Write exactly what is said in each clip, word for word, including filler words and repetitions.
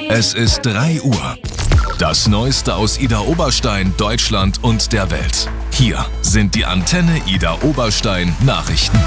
Es ist drei Uhr. Das Neueste aus Idar Oberstein, Deutschland und der Welt. Hier sind die Antenne Idar Oberstein Nachrichten.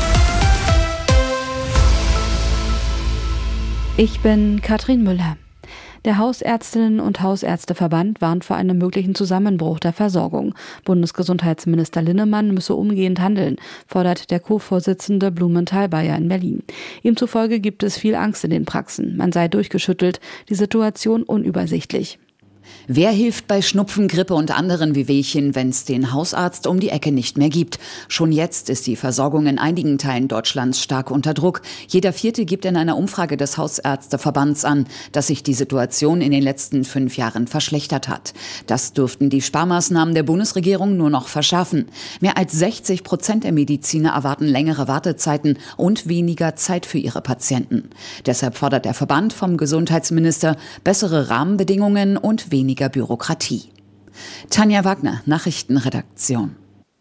Ich bin Katrin Müller. Der Hausärztinnen- und Hausärzteverband warnt vor einem möglichen Zusammenbruch der Versorgung. Bundesgesundheitsminister Linnemann müsse umgehend handeln, fordert der Co-Vorsitzende Blumenthal-Bayer in Berlin. Ihm zufolge gibt es viel Angst in den Praxen. Man sei durchgeschüttelt, die Situation unübersichtlich. Wer hilft bei Schnupfen, Grippe und anderen Wehwehchen, wenn es den Hausarzt um die Ecke nicht mehr gibt? Schon jetzt ist die Versorgung in einigen Teilen Deutschlands stark unter Druck. Jeder Vierte gibt in einer Umfrage des Hausärzteverbands an, dass sich die Situation in den letzten fünf Jahren verschlechtert hat. Das dürften die Sparmaßnahmen der Bundesregierung nur noch verschärfen. Mehr als sechzig Prozent der Mediziner erwarten längere Wartezeiten und weniger Zeit für ihre Patienten. Deshalb fordert der Verband vom Gesundheitsminister bessere Rahmenbedingungen und weniger weniger Bürokratie. Tanja Wagner, Nachrichtenredaktion.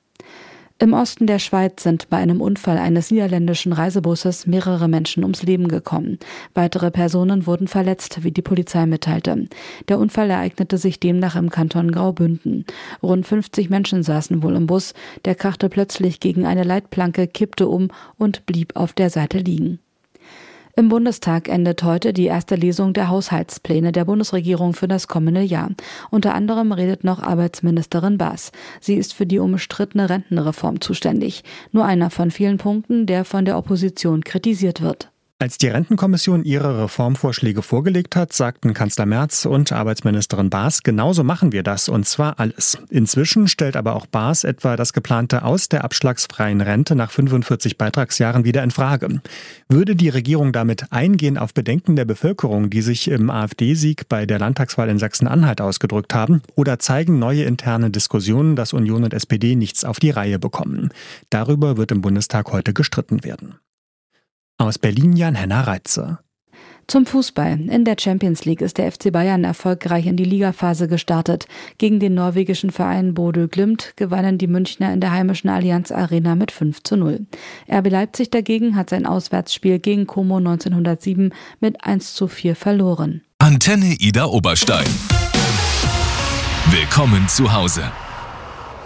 Im Osten der Schweiz sind bei einem Unfall eines niederländischen Reisebusses mehrere Menschen ums Leben gekommen. Weitere Personen wurden verletzt, wie die Polizei mitteilte. Der Unfall ereignete sich demnach im Kanton Graubünden. Rund fünfzig Menschen saßen wohl im Bus. Der krachte plötzlich gegen eine Leitplanke, kippte um und blieb auf der Seite liegen. Im Bundestag endet heute die erste Lesung der Haushaltspläne der Bundesregierung für das kommende Jahr. Unter anderem redet noch Arbeitsministerin Baas. Sie ist für die umstrittene Rentenreform zuständig. Nur einer von vielen Punkten, der von der Opposition kritisiert wird. Als die Rentenkommission ihre Reformvorschläge vorgelegt hat, sagten Kanzler Merz und Arbeitsministerin Baas, genauso machen wir das, und zwar alles. Inzwischen stellt aber auch Baas etwa das geplante Aus der abschlagsfreien Rente nach fünfundvierzig Beitragsjahren wieder in Frage. Würde die Regierung damit eingehen auf Bedenken der Bevölkerung, die sich im AfD-Sieg bei der Landtagswahl in Sachsen-Anhalt ausgedrückt haben, oder zeigen neue interne Diskussionen, dass Union und S P D nichts auf die Reihe bekommen? Darüber wird im Bundestag heute gestritten werden. Aus Berlin Jan-Henner Reitze. Zum Fußball. In der Champions League ist der F C Bayern erfolgreich in die Ligaphase gestartet. Gegen den norwegischen Verein Bodø Glimt gewannen die Münchner in der heimischen Allianz Arena mit fünf zu null. R B Leipzig dagegen hat sein Auswärtsspiel gegen Como neunzehnhundertsieben mit eins zu vier verloren. Antenne Idar Oberstein. Willkommen zu Hause.